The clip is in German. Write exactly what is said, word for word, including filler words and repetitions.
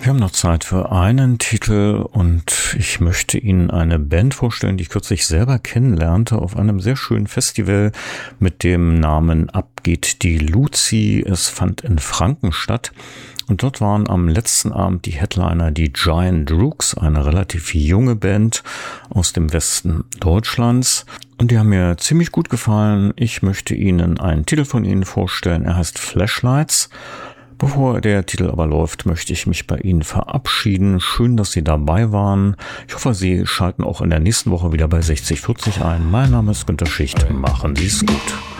Wir haben noch Zeit für einen Titel und ich möchte Ihnen eine Band vorstellen, die ich kürzlich selber kennenlernte auf einem sehr schönen Festival mit dem Namen Ab geht die Luzi. Es fand in Franken statt und dort waren am letzten Abend die Headliner die Giant Rooks, eine relativ junge Band aus dem Westen Deutschlands. Und die haben mir ziemlich gut gefallen. Ich möchte Ihnen einen Titel von ihnen vorstellen. Er heißt Flashlights. Bevor der Titel aber läuft, möchte ich mich bei Ihnen verabschieden. Schön, dass Sie dabei waren. Ich hoffe, Sie schalten auch in der nächsten Woche wieder bei sechzig vierzig ein. Mein Name ist Günter Schicht. Machen Sie es gut.